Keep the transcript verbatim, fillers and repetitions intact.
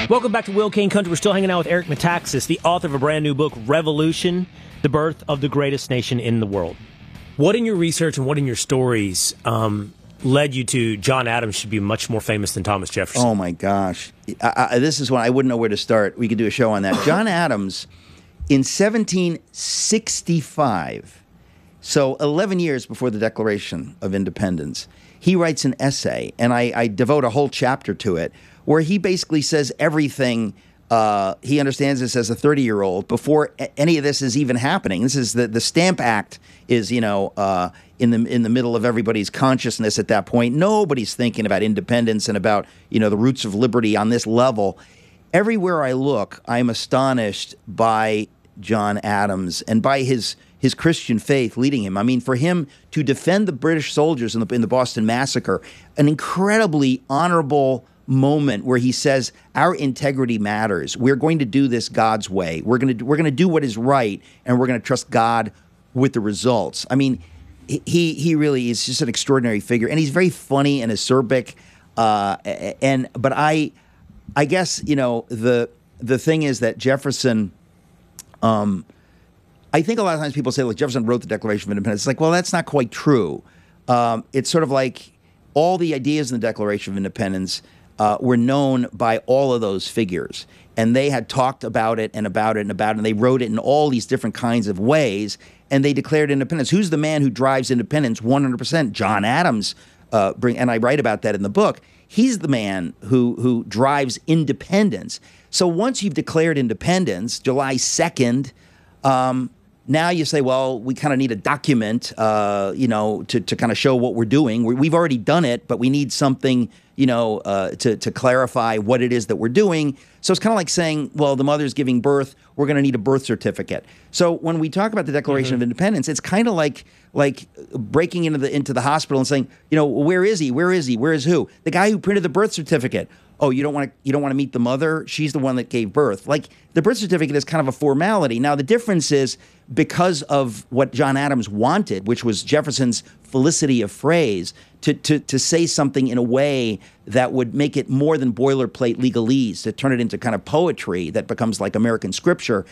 Welcome back to Will Kane Country. We're still hanging out with Eric Metaxas, the author of a brand new book, Revolution, The Birth of the Greatest Nation in the World. What in your research and what in your stories um, led you to John Adams should be much more famous than Thomas Jefferson? Oh, my gosh. I, I, this is one I wouldn't know where to start. We could do a show on that. John Adams, in seventeen sixty-five, so eleven years before the Declaration of Independence, he writes an essay, and I, I devote a whole chapter to it, where he basically says everything uh, he understands this as a thirty-year-old before a- any of this is even happening. This is the the Stamp Act is, you know, uh, in the in the middle of everybody's consciousness at that point. Nobody's thinking about independence and about, you know, the roots of liberty on this level. Everywhere I look, I'm astonished by John Adams and by his his Christian faith leading him. I mean, for him to defend the British soldiers in the in the Boston Massacre, an incredibly honorable moment where he says our integrity matters. We're going to do this God's way. We're going to we're going to do what is right, and we're going to trust God with the results. I mean, he he really is just an extraordinary figure, and he's very funny and acerbic. Uh, and but I I guess you know the the thing is that Jefferson. Um, I think a lot of times people say, "Look, Jefferson wrote the Declaration of Independence." It's like, well, that's not quite true. Um, it's sort of like all the ideas in the Declaration of Independence Uh, were known by all of those figures, and they had talked about it and about it and about it, and they wrote it in all these different kinds of ways, and they declared independence. Who's the man who drives independence? one hundred percent John Adams. Uh, bring, and I write about that in the book. He's the man who who drives independence. So once you've declared independence, July second, um, now you say, well, we kind of need a document, uh, you know, to, to kind of show what we're doing. We, we've already done it, but we need something, you know, uh, to, to clarify what it is that we're doing. So it's kind of like saying, well, the mother's giving birth, we're going to need a birth certificate. So when we talk about the Declaration mm-hmm. of Independence, it's kind of like like breaking into the into the hospital and saying, you know, where is he? Where is he? Where is who? The guy who printed the birth certificate. Oh, you don't want to you don't want to meet the mother? She's the one that gave birth. Like, the birth certificate is kind of a formality. Now, the difference is because of what John Adams wanted, which was Jefferson's felicity of phrase, to to to say something in a way that would make it more than boilerplate legalese, to turn it into kind of poetry that becomes like American scripture.